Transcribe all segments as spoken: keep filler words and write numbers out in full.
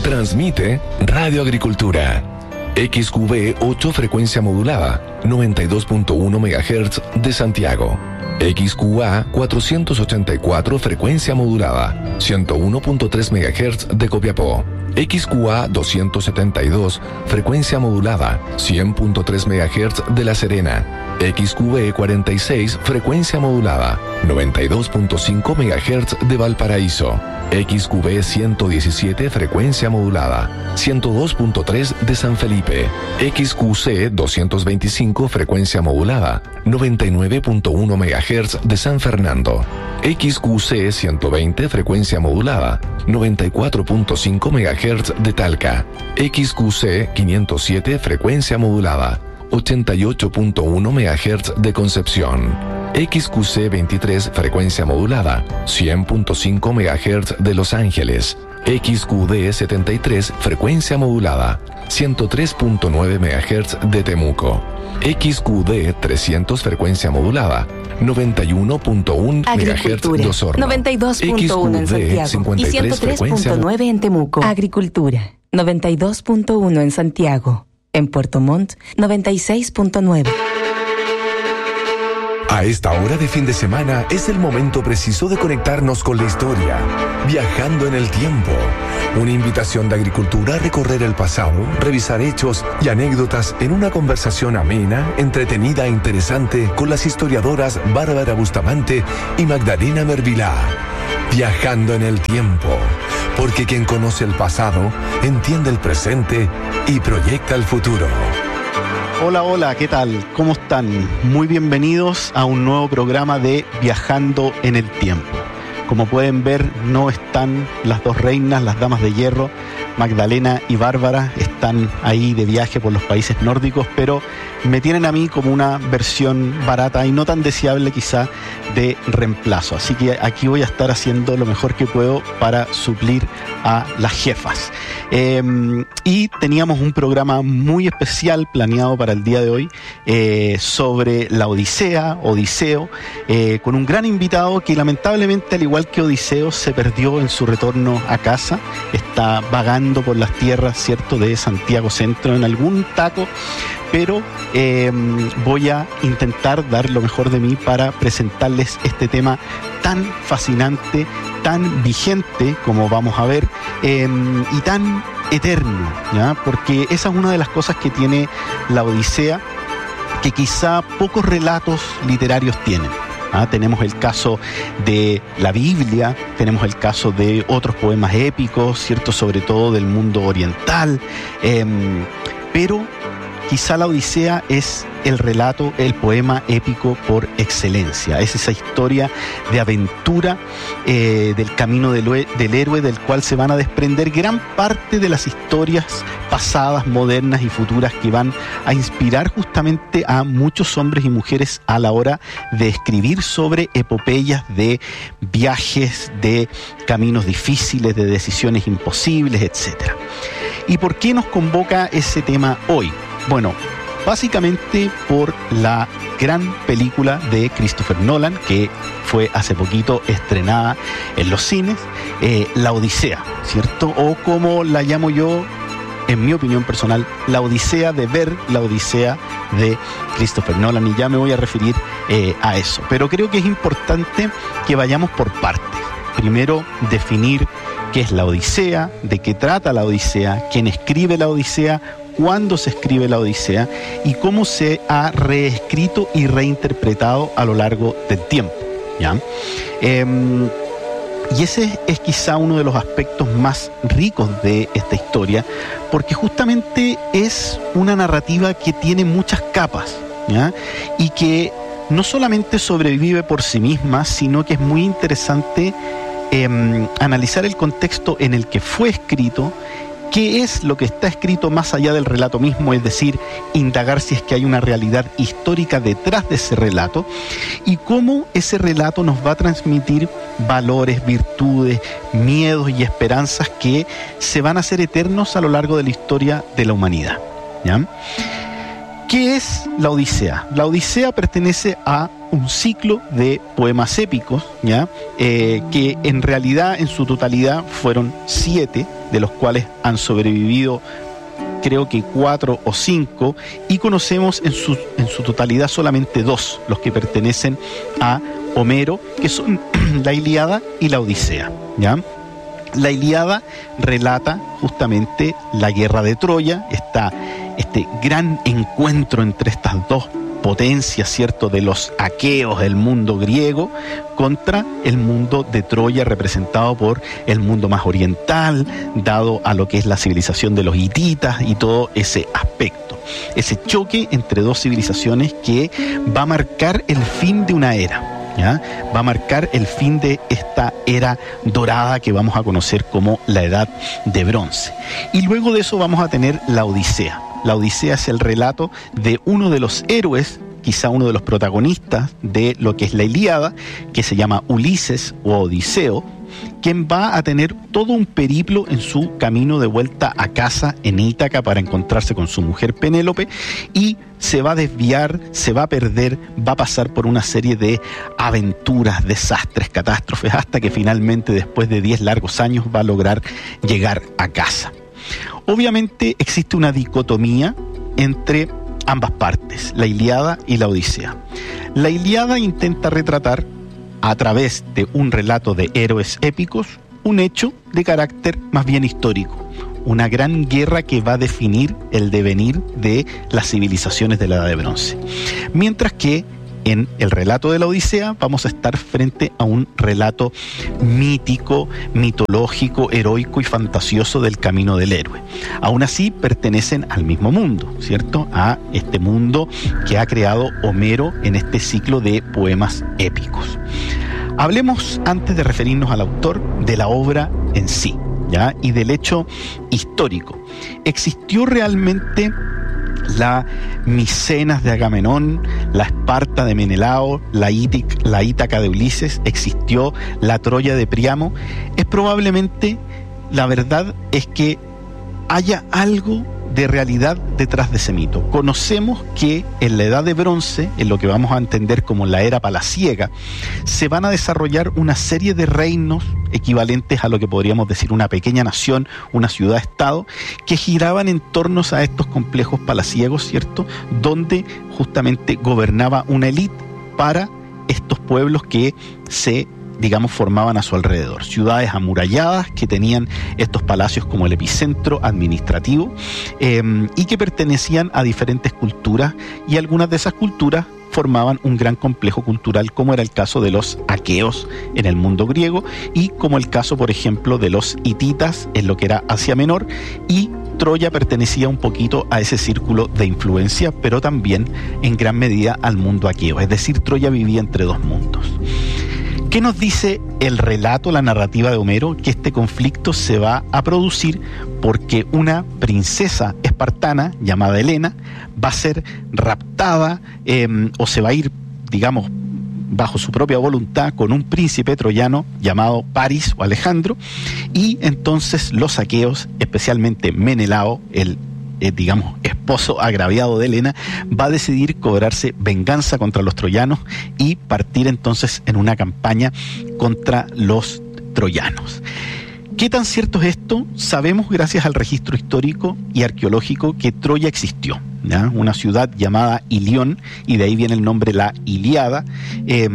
Transmite Radio Agricultura. X Q V ocho frecuencia modulada, noventa y dos punto uno megahertz de Santiago. X Q A cuatrocientos ochenta y cuatro frecuencia modulada, ciento uno punto tres megahertz de Copiapó. X Q A doscientos setenta y dos frecuencia modulada, cien punto tres megahertz de La Serena. X Q V cuarenta y seis frecuencia modulada, noventa y dos punto cinco megahertz de Valparaíso. X Q V ciento diecisiete frecuencia modulada, ciento dos punto tres de San Felipe. X Q C doscientos veinticinco frecuencia modulada, noventa y nueve punto uno megahertz de San Fernando. X Q C ciento veinte frecuencia modulada, noventa y cuatro punto cinco megahertz de Talca. X Q C quinientos siete frecuencia modulada, ochenta y ocho punto uno megahertz de Concepción. X Q C veintitrés frecuencia modulada, cien punto cinco megahertz de Los Ángeles. X Q D setenta y tres frecuencia modulada, ciento tres punto nueve megahertz de Temuco. X Q D trescientos frecuencia modulada, noventa y uno punto uno megahertz de Osorno. noventa y dos punto uno en Santiago y ciento tres punto nueve en Temuco. Agricultura, noventa y dos punto uno en Santiago. En Puerto Montt, noventa y seis punto nueve. A esta hora de fin de semana es el momento preciso de conectarnos con la historia, viajando en el tiempo. Una invitación de Agricultura a recorrer el pasado, revisar hechos y anécdotas en una conversación amena, entretenida e interesante con las historiadoras Bárbara Bustamante y Magdalena Mervilá. Viajando en el tiempo, porque quien conoce el pasado entiende el presente y proyecta el futuro. Hola, hola, ¿qué tal? ¿Cómo están? Muy bienvenidos a un nuevo programa de Viajando en el Tiempo. Como pueden ver, no están las dos reinas, las damas de hierro, Magdalena y Bárbara, están ahí de viaje por los países nórdicos, pero me tienen a mí como una versión barata y no tan deseable quizá de reemplazo. Así que aquí voy a estar haciendo lo mejor que puedo para suplir a las jefas. Eh, y teníamos un programa muy especial planeado para el día de hoy eh, sobre la Odisea, Odiseo, eh, con un gran invitado que lamentablemente, al igual que Odiseo, se perdió en su retorno a casa. Está vagando por las tierras, ¿cierto?, de Santiago Centro en algún taco, pero eh, voy a intentar dar lo mejor de mí para presentarles este tema tan fascinante, tan vigente, como vamos a ver, eh, y tan eterno, ¿ya? Porque esa es una de las cosas que tiene la Odisea, que quizá pocos relatos literarios tienen. ¿Ah? Tenemos el caso de la Biblia, tenemos el caso de otros poemas épicos, ¿cierto?, sobre todo del mundo oriental, eh, pero quizá la Odisea es el relato, el poema épico por excelencia. Es esa historia de aventura, eh, del camino del, del héroe, del cual se van a desprender gran parte de las historias pasadas, modernas y futuras que van a inspirar justamente a muchos hombres y mujeres a la hora de escribir sobre epopeyas de viajes, de caminos difíciles, de decisiones imposibles, etcétera. ¿Y por qué nos convoca ese tema hoy? Bueno, básicamente por la gran película de Christopher Nolan, que fue hace poquito estrenada en los cines, eh, La Odisea, ¿cierto? O como la llamo yo, en mi opinión personal, la Odisea de ver la Odisea de Christopher Nolan, y ya me voy a referir eh, a eso. Pero creo que es importante que vayamos por partes. Primero, definir qué es la Odisea, de qué trata la Odisea, quién escribe la Odisea, cuándo se escribe la Odisea y cómo se ha reescrito y reinterpretado a lo largo del tiempo, ¿ya? Eh, y ese es, es quizá uno de los aspectos más ricos de esta historia, porque justamente es una narrativa que tiene muchas capas, ¿ya? Y que no solamente sobrevive por sí misma, sino que es muy interesante eh, analizar el contexto en el que fue escrito, qué es lo que está escrito más allá del relato mismo, es decir, indagar si es que hay una realidad histórica detrás de ese relato, y cómo ese relato nos va a transmitir valores, virtudes, miedos y esperanzas que se van a hacer eternos a lo largo de la historia de la humanidad, ¿ya? ¿Qué es la Odisea? La Odisea pertenece a un ciclo de poemas épicos, ¿ya? Eh, que en realidad en su totalidad fueron siete, de los cuales han sobrevivido creo que cuatro o cinco, y conocemos en su, en su totalidad solamente dos, los que pertenecen a Homero, que son la Ilíada y la Odisea, ¿ya? La Ilíada relata justamente la guerra de Troya, está este gran encuentro entre estas dos potencias, ¿cierto?, de los aqueos del mundo griego contra el mundo de Troya, representado por el mundo más oriental, dado a lo que es la civilización de los hititas y todo ese aspecto. Ese choque entre dos civilizaciones que va a marcar el fin de una era, ¿ya? Va a marcar el fin de esta era dorada que vamos a conocer como la Edad de Bronce. Y luego de eso vamos a tener la Odisea. La Odisea es el relato de uno de los héroes, quizá uno de los protagonistas de lo que es la Ilíada, que se llama Ulises o Odiseo, quien va a tener todo un periplo en su camino de vuelta a casa en Ítaca para encontrarse con su mujer Penélope, y se va a desviar, se va a perder, va a pasar por una serie de aventuras, desastres, catástrofes, hasta que finalmente, después de diez largos años, va a lograr llegar a casa. Obviamente existe una dicotomía entre ambas partes, la Ilíada y la Odisea. La Ilíada intenta retratar, a través de un relato de héroes épicos, un hecho de carácter más bien histórico, una gran guerra que va a definir el devenir de las civilizaciones de la Edad de Bronce. Mientras que en el relato de la Odisea vamos a estar frente a un relato mítico, mitológico, heroico y fantasioso del camino del héroe. Aún así pertenecen al mismo mundo, ¿cierto? A este mundo que ha creado Homero en este ciclo de poemas épicos. Hablemos, antes de referirnos al autor, de la obra en sí, ¿ya? Y del hecho histórico. ¿Existió realmente la Micenas de Agamenón, la Esparta de Menelao, la, Ític, la Ítaca de Ulises? ¿Existió la Troya de Príamo? Es probablemente, la verdad es que haya algo de realidad detrás de ese mito. Conocemos que en la Edad de Bronce, en lo que vamos a entender como la era palaciega, se van a desarrollar una serie de reinos equivalentes a lo que podríamos decir una pequeña nación, una ciudad-estado, que giraban en torno a estos complejos palaciegos, ¿cierto?, donde justamente gobernaba una élite para estos pueblos que se, digamos, formaban a su alrededor. Ciudades amuralladas que tenían estos palacios como el epicentro administrativo, eh, y que pertenecían a diferentes culturas, y algunas de esas culturas formaban un gran complejo cultural, como era el caso de los aqueos en el mundo griego, y como el caso, por ejemplo, de los hititas en lo que era Asia Menor, y Troya pertenecía un poquito a ese círculo de influencia, pero también en gran medida al mundo aqueo. Es decir, Troya vivía entre dos mundos. ¿Qué nos dice el relato, la narrativa de Homero? Que este conflicto se va a producir porque una princesa espartana llamada Helena va a ser raptada eh, o se va a ir, digamos, bajo su propia voluntad con un príncipe troyano llamado Paris o Alejandro, y entonces los aqueos, especialmente Menelao, el Eh, digamos, esposo agraviado de Helena, va a decidir cobrarse venganza contra los troyanos y partir entonces en una campaña contra los troyanos. ¿Qué tan cierto es esto? Sabemos, gracias al registro histórico y arqueológico, que Troya existió, ¿ya? Una ciudad llamada Ilión, y de ahí viene el nombre la Ilíada, eh,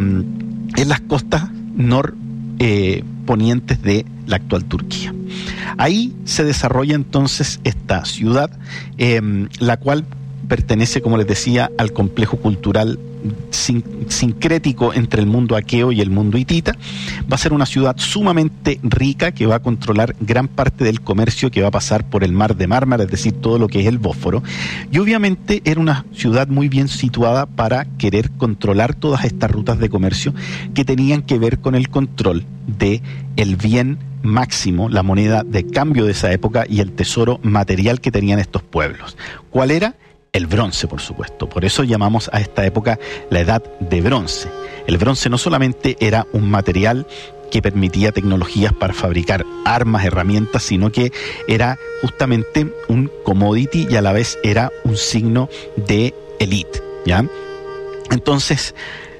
en las costas nor eh, ponientes de la actual Turquía. Ahí se desarrolla entonces esta ciudad, eh, la cual pertenece, como les decía, al complejo cultural sin, sincrético entre el mundo aqueo y el mundo hitita. Va a ser una ciudad sumamente rica que va a controlar gran parte del comercio que va a pasar por el mar de Mármara, es decir, todo lo que es el Bósforo. Y obviamente era una ciudad muy bien situada para querer controlar todas estas rutas de comercio que tenían que ver con el control de el bien máximo, la moneda de cambio de esa época y el tesoro material que tenían estos pueblos. ¿Cuál era? El bronce, por supuesto. Por eso llamamos a esta época la Edad de Bronce. El bronce no solamente era un material que permitía tecnologías para fabricar armas, herramientas, sino que era justamente un commodity y a la vez era un signo de élite, ¿ya? Entonces,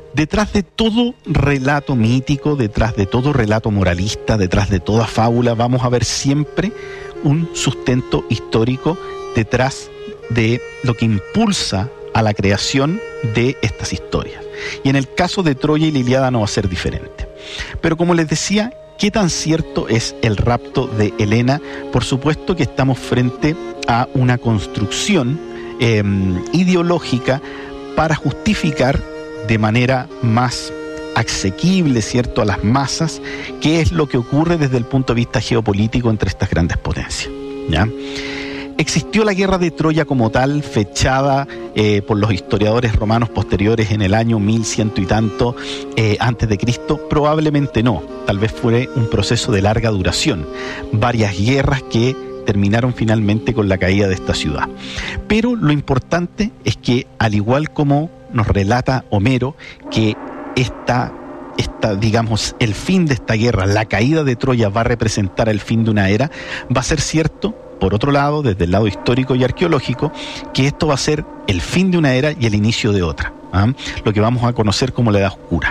Detrás de todo relato mítico, detrás de todo relato moralista, detrás de toda fábula, vamos a ver siempre un sustento histórico detrás de lo que impulsa a la creación de estas historias. Y en el caso de Troya y la Ilíada no va a ser diferente. Pero como les decía, ¿qué tan cierto es el rapto de Helena? Por supuesto que estamos frente a una construcción eh, ideológica para justificar de manera más asequible, ¿cierto?, a las masas, qué es lo que ocurre desde el punto de vista geopolítico entre estas grandes potencias, ¿ya? ¿Existió la guerra de Troya como tal, fechada eh, por los historiadores romanos posteriores en el año mil ciento y tanto eh, antes de Cristo? Probablemente no. Tal vez fue un proceso de larga duración. Varias guerras que terminaron finalmente con la caída de esta ciudad. Pero lo importante es que, al igual como nos relata Homero, que esta... Esta, digamos, el fin de esta guerra, la caída de Troya va a representar el fin de una era, va a ser cierto, por otro lado, desde el lado histórico y arqueológico, que esto va a ser el fin de una era y el inicio de otra, ¿ah? Lo que vamos a conocer como la Edad Oscura.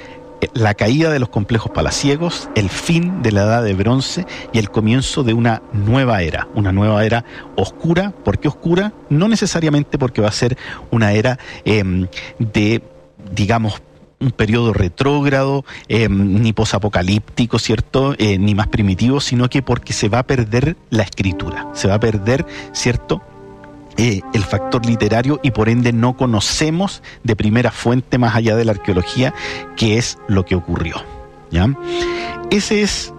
La caída de los complejos palaciegos, el fin de la Edad de Bronce y el comienzo de una nueva era, una nueva era oscura. ¿Por qué oscura? No necesariamente porque va a ser una era eh, de, digamos, un periodo retrógrado, eh, ni posapocalíptico, ¿cierto?, eh, ni más primitivo, sino que porque se va a perder la escritura, se va a perder, ¿cierto?, eh, el factor literario, y por ende no conocemos de primera fuente, más allá de la arqueología, qué es lo que ocurrió, ¿ya? Ese es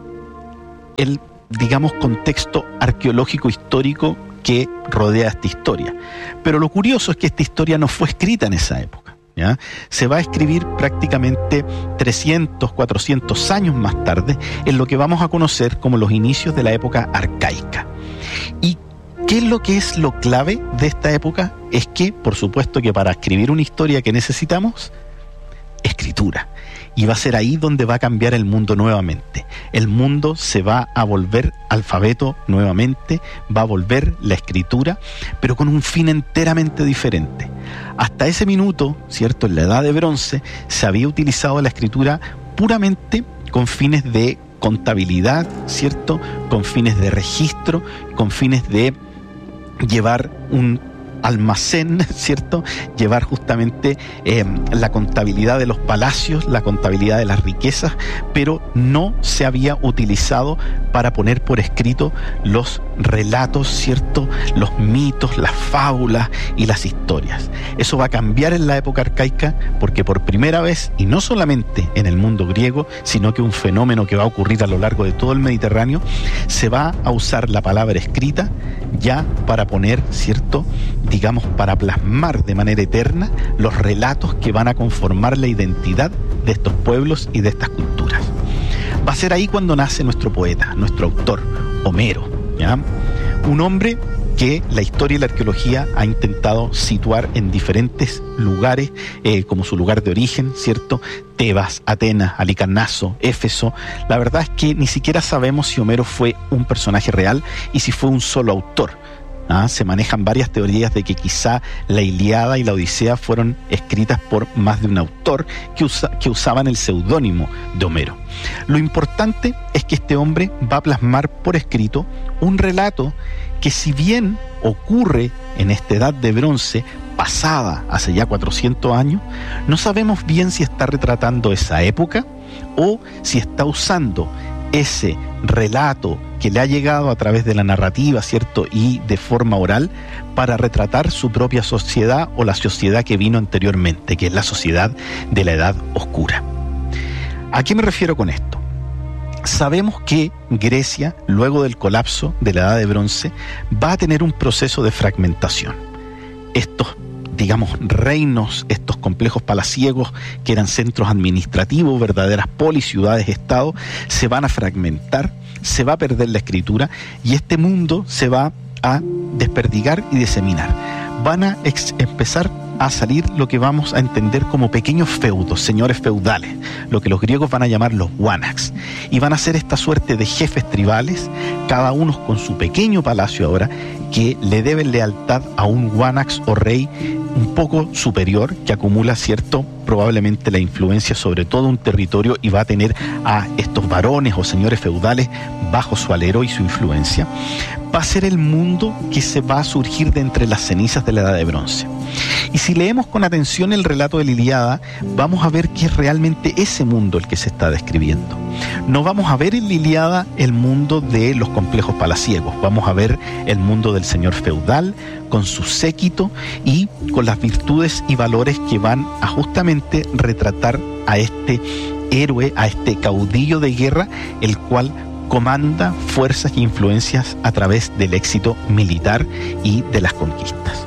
el, digamos, contexto arqueológico histórico que rodea esta historia. Pero lo curioso es que esta historia no fue escrita en esa época, ¿ya? Se va a escribir prácticamente trescientos, cuatrocientos años más tarde, en lo que vamos a conocer como los inicios de la época arcaica. ¿Y qué es lo que es lo clave de esta época? Es que, por supuesto, que para escribir una historia que necesitamos, escritura. Y va a ser ahí donde va a cambiar el mundo nuevamente. El mundo se va a volver alfabeto nuevamente, va a volver la escritura, pero con un fin enteramente diferente. Hasta ese minuto, ¿cierto?, en la Edad de Bronce, se había utilizado la escritura puramente con fines de contabilidad, ¿cierto?, con fines de registro, con fines de llevar un almacén, ¿cierto?, llevar justamente eh, la contabilidad de los palacios, la contabilidad de las riquezas, pero no se había utilizado para poner por escrito los relatos, ¿cierto?, los mitos, las fábulas y las historias. Eso va a cambiar en la época arcaica, porque por primera vez, y no solamente en el mundo griego, sino que un fenómeno que va a ocurrir a lo largo de todo el Mediterráneo, se va a usar la palabra escrita ya para poner, ¿cierto?, digamos, para plasmar de manera eterna los relatos que van a conformar la identidad de estos pueblos y de estas culturas. Va a ser ahí cuando nace nuestro poeta, nuestro autor, Homero, ¿ya? Un hombre que la historia y la arqueología ha intentado situar en diferentes lugares, eh, como su lugar de origen, ¿cierto? Tebas, Atenas, Halicarnaso, Éfeso. La verdad es que ni siquiera sabemos si Homero fue un personaje real y si fue un solo autor. ¿Ah? Se manejan varias teorías de que quizá la Ilíada y la Odisea fueron escritas por más de un autor que, usa, que usaban el seudónimo de Homero. Lo importante es que este hombre va a plasmar por escrito un relato que, si bien ocurre en esta Edad de Bronce, pasada hace ya cuatrocientos años, no sabemos bien si está retratando esa época o si está usando ese relato que le ha llegado a través de la narrativa, ¿cierto?, y de forma oral, para retratar su propia sociedad o la sociedad que vino anteriormente, que es la sociedad de la Edad Oscura. ¿A qué me refiero con esto? Sabemos que Grecia, luego del colapso de la Edad de Bronce, va a tener un proceso de fragmentación. Estos, digamos, reinos, estos complejos palaciegos que eran centros administrativos, verdaderas polis, ciudades, estados, se van a fragmentar, se va a perder la escritura y este mundo se va a desperdigar y diseminar. Van a ex- empezar a salir lo que vamos a entender como pequeños feudos, señores feudales, lo que los griegos van a llamar los wanax, y van a ser esta suerte de jefes tribales, cada uno con su pequeño palacio ahora, que le deben lealtad a un wanax o rey un poco superior, que acumula, cierto, probablemente la influencia sobre todo un territorio y va a tener a estos varones o señores feudales bajo su alero y su influencia, va a ser el mundo que se va a surgir de entre las cenizas de la Edad de Bronce. Y si leemos con atención el relato de la Ilíada, vamos a ver que es realmente ese mundo el que se está describiendo. No vamos a ver en la Ilíada el mundo de los complejos palaciegos, vamos a ver el mundo del señor feudal con su séquito y con las virtudes y valores que van a justamente retratar a este héroe, a este caudillo de guerra, el cual comanda fuerzas e influencias a través del éxito militar y de las conquistas.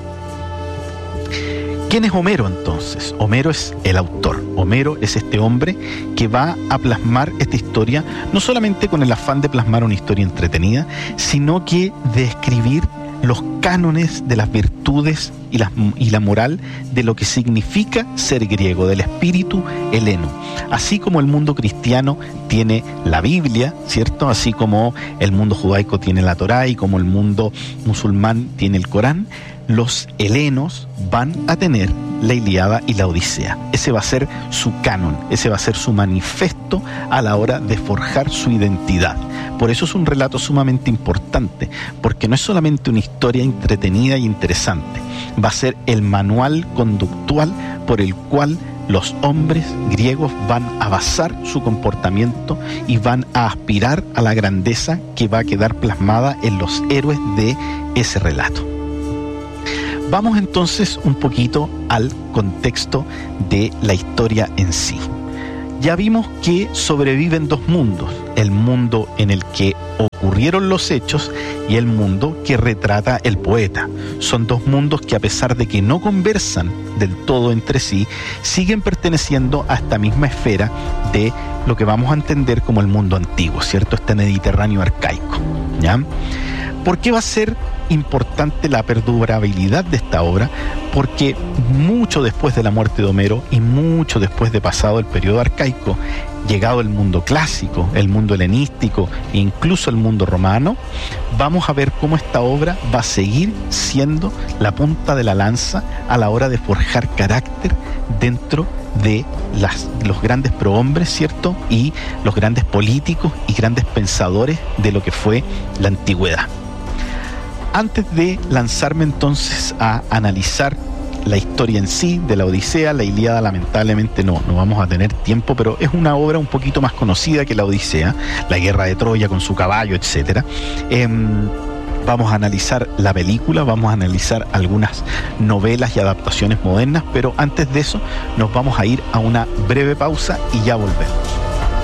¿Quién es Homero entonces? Homero es el autor. Homero es este hombre que va a plasmar esta historia, no solamente con el afán de plasmar una historia entretenida, sino que de escribir los cánones de las virtudes y la, y la moral de lo que significa ser griego, del espíritu heleno. Así como el mundo cristiano tiene la Biblia, ¿cierto? Así como el mundo judaico tiene la Torá y como el mundo musulmán tiene el Corán, los helenos van a tener la Ilíada y la Odisea. Ese va a ser su canon, ese va a ser su manifiesto a la hora de forjar su identidad. Por eso es un relato sumamente importante, porque no es solamente una historia entretenida e interesante, va a ser el manual conductual por el cual los hombres griegos van a basar su comportamiento y van a aspirar a la grandeza que va a quedar plasmada en los héroes de ese relato. Vamos entonces un poquito al contexto de la historia en sí. Ya vimos que sobreviven dos mundos, el mundo en el que ocurrieron los hechos y el mundo que retrata el poeta. Son dos mundos que, a pesar de que no conversan del todo entre sí, siguen perteneciendo a esta misma esfera de lo que vamos a entender como el mundo antiguo, ¿cierto? Este Mediterráneo arcaico, ¿ya? ¿Por qué va a ser importante la perdurabilidad de esta obra? Porque mucho después de la muerte de Homero y mucho después de pasado el periodo arcaico, llegado el mundo clásico, el mundo helenístico e incluso el mundo romano, vamos a ver cómo esta obra va a seguir siendo la punta de la lanza a la hora de forjar carácter dentro de las, los grandes prohombres, ¿cierto? Y los grandes políticos y grandes pensadores de lo que fue la antigüedad. Antes de lanzarme entonces a analizar la historia en sí de la Odisea, la Ilíada lamentablemente no, no vamos a tener tiempo, pero es una obra un poquito más conocida que la Odisea, la guerra de Troya con su caballo, etcétera. Eh, vamos a analizar la película, vamos a analizar algunas novelas y adaptaciones modernas, pero antes de eso nos vamos a ir a una breve pausa y ya volvemos.